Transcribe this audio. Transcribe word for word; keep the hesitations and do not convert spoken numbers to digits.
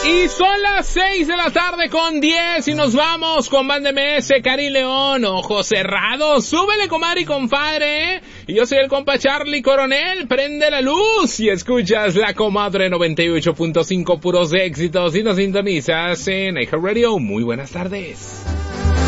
Y son las seis de la tarde con diez y nos vamos con Banda M S, Karim León, Ojos Cerrados. Súbele, comadre y compadre. Y yo soy el compa Charlie Coronel. Prende la luz y escuchas la comadre noventa y ocho punto cinco, puros éxitos. Y nos sintonizas en iHeartRadio. Muy buenas tardes.